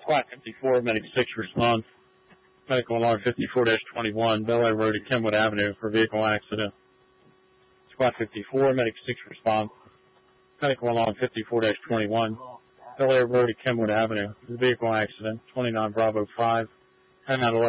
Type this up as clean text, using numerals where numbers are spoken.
Squad 54, Medic 6 response. Medical alarm 54-21, Bel Air Road at Kenwood Avenue for vehicle accident. Squad 54, Medic 6 response. Medical alarm 54-21, Bel Air Road at Kenwood Avenue, vehicle accident, 29 Bravo 5, 10 out of